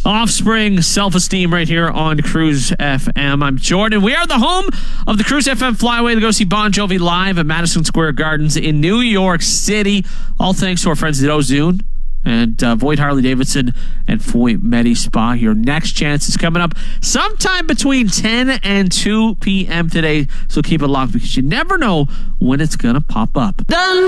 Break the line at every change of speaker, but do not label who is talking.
Offspring, Self-Esteem right here on Cruise FM. I'm Jordan. We are the home of the Cruise FM Flyway to go see Bon Jovi live at Madison Square Gardens in New York City. All thanks to our friends at Ozune and Void Harley Davidson and Foy Medi Spa. Your next chance is coming up sometime between 10 and 2 p.m. today. So keep it locked because you never know when it's going to pop up.